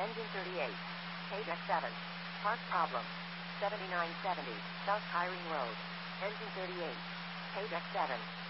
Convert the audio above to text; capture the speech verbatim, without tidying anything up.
Engine thirty-eight. Page X seven. Part problem. seventy-nine seventy, South Kyrene Road. Engine thirty-eight. Page X seven.